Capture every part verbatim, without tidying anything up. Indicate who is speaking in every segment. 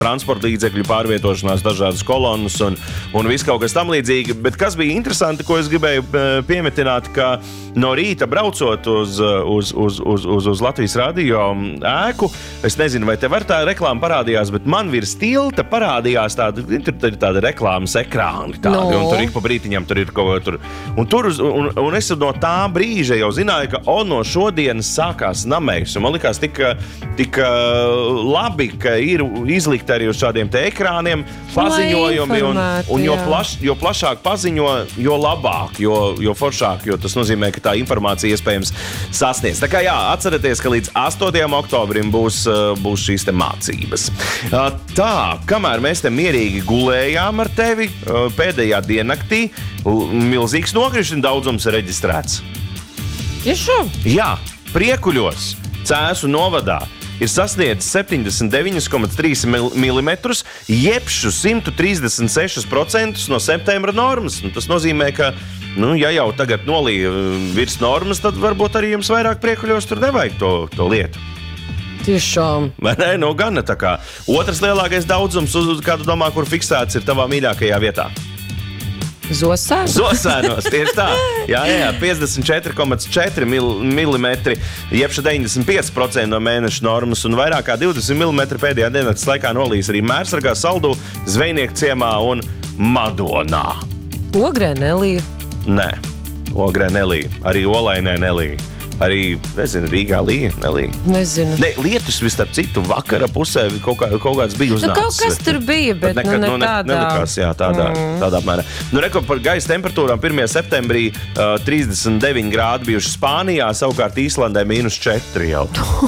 Speaker 1: transporta līdzekļu pārvietošanās, dažādas kolonas un, un viss kaut kas tam līdzīgi. Bet kas bija interesanti, ko es gribēju piemetināt, ka no rīta braucot uz, uz, uz, uz, uz, uz Latvijas radio ēku, es nezinu, vai tev ar tā reklāma parādījās, bet man virs tilta parādījās tāda, tur ir tāda reklāmas ekrāni tādi, no. Un tur ik pa brītiņam tur ir kaut ko tur. Un, tur un, un es no tā brīža jau zināju, ka o, no šodienas sākās namējs. Un man likās tik, tik labi, ka ir izlikt arī uz šādiem te ekrāniem paziņojumi, un, un jo, plaš, jo plašāk paziņo, jo labāk, jo, jo foršāk, jo tas nozīmē, ka tā informācija iespējams sasniedz. Tā kā jā, atcerieties, ka līdz astotajam oktobrim būs, būs šīs te mācības. Tā, kamēr mēs te mierīgi gulējām ar tevi pēdējā diennaktī, milzīgs nokrišņu daudzums ir reģistrēts.
Speaker 2: Iešo?
Speaker 1: Jā, Priekuļos, Cēsu novadā, ir sasniedzis septiņdesmit deviņi komats trīs milimetrus, jebšu simt trīsdesmit seši procenti no septembra normas. Nu, tas nozīmē, ka, nu, ja jau tagad nolīja virs normas, tad varbūt arī jums vairāk Priekuļos tur nevajag to, to lietu.
Speaker 2: Tiešām.
Speaker 1: Vai ne? Nu, gan tā kā. Otrs lielākais daudzums, uz kādu domā, kur fiksēts, ir tavā mīļākajā vietā.
Speaker 2: Zosēnos.
Speaker 1: Zosēnos, tieši tā. Jā, jā, jā, piecdesmit četri komats četri milimetri, jebša deviņdesmit pieci procenti no mēneša normas un vairāk kā divdesmit milimetri pēdējā diennakts laikā nolīs arī Mērsargā, Saldū, Zvejnieku ciemā un Madonā.
Speaker 2: Ogrē nelīja?
Speaker 1: Nē, Ogrē nelīja. Arī Olainē nelīja. Arī, nezinu, Rīgā līja, nelīja.
Speaker 2: Nezinu.
Speaker 1: Ne, lietus vis starp citu vakara pusē kaut, kā, kaut kāds bija uznācis.
Speaker 2: Nu, kaut kas bet, tur bija, bet, bet nekad, nu, ne tādā.
Speaker 1: Nelikās, jā, tādā, mm. tādā apmērā. Nu, reko par gaisa temperatūrām pirmajā septembrī uh, trīsdesmit deviņi grādi bijuši Spānijā, savukārt Īslandē mīnus četri jau.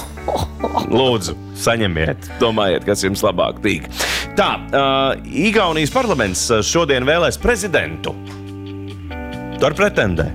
Speaker 1: Lūdzu, saņemiet, domājiet, kas jums labāk tīk. Tā, uh, Igaunijas parlaments šodien vēlēs prezidentu. Tu ar pretendē?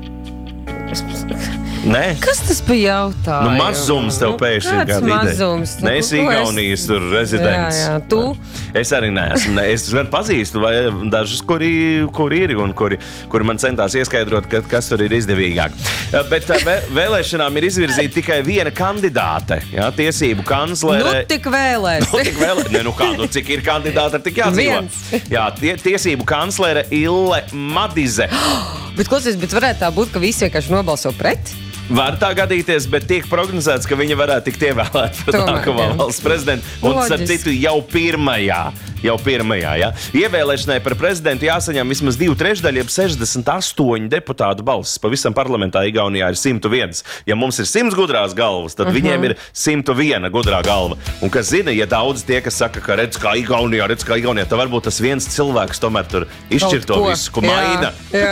Speaker 1: Nē.
Speaker 2: Kas tas bija jautājums?
Speaker 1: Nu, mazums tev pēkšņi
Speaker 2: nu, kāda ideja. Mazums?
Speaker 1: Nu, Nē, es Igaunijas tur rezidents.
Speaker 2: Jā, jā, tu?
Speaker 1: Es arī neesmu. Ne, es gan pazīstu vai dažus, kuri, kuri ir un kuri, kuri man centās ieskaidrot, ka, kas tur ir izdevīgāk. Bet vē, vēlēšanām ir izvirzīta tikai viena kandidāte. Jā, tiesību kanclere.
Speaker 2: Nu, tik vēlēs.
Speaker 1: Nu, tik vēlēs. Ne, nu kā, nu, cik ir kandidāti, tik jādzīvo. Jā, tie, tiesību kanclere Ille Madize.
Speaker 2: Bet, klausies, bet varētu tā būt, ka visi vienkārši nobalso pret?
Speaker 1: Var tā gadīties, bet tiek prognozēts, ka viņa varētu tikt ievēlēt par nākamā valsts prezidentu. Un, starp citu, jau pirmajā. Jau pirmajā, ja? Ievēlēšanai par prezidentu jāsaņem vismaz divu trešdaļu, jeb sešdesmit astoņi deputātu balsis. Pavisam parlamentā Igaunijā ir simt viens. Ja mums ir simts gudrās galvas, tad uh -huh. viņiem ir simt viena gudrā galva. Un kas zina, ja daudz tie, kas saka, ka redz kā Igaunijā, redz kā Igaunijā, tad varbūt tas viens cilvēks tomēr tur izšķir to visu, ko maina.